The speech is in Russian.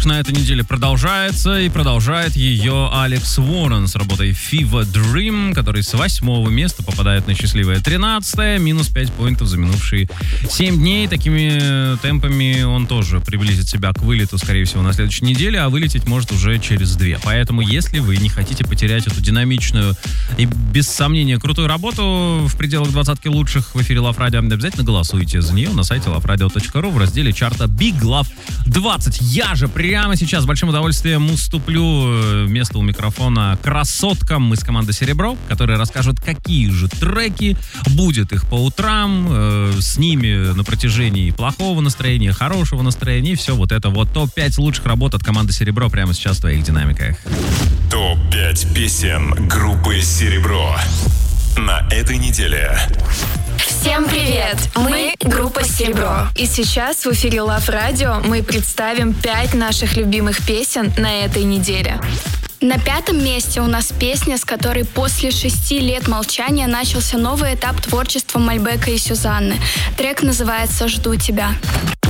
на этой неделе продолжается, и продолжает ее Алекс Уоррен с работой Fever Dream, который с 8 места попадает на счастливое 13-е, минус 5 поинтов за минувшие 7 дней. Такими темпами он тоже приблизит себя к вылету, скорее всего, на следующей неделе, а вылететь может уже через 2. Поэтому, если вы не хотите потерять эту динамичную и, без сомнения, крутую работу в пределах 20 лучших в эфире Love Radio, обязательно голосуйте за нее на сайте loveradio.ru в разделе чарта Big Love 20. Я же прямо сейчас с большим удовольствием уступлю место у микрофона красоткам из команды «Серебро», которые расскажут, какие же треки, будет их по утрам, с ними на протяжении плохого настроения, хорошего настроения и все вот это вот. Топ-5 лучших работ от команды «Серебро» прямо сейчас в твоих динамиках. Топ-5 песен группы «Серебро» на этой неделе. Всем привет! Мы группа «Серебро». И сейчас в эфире Love Radio мы представим 5 наших любимых песен на этой неделе. На 5-м месте у нас песня, с которой после 6 лет молчания начался новый этап творчества Мальбека и Сюзанны. Трек называется «Жду тебя».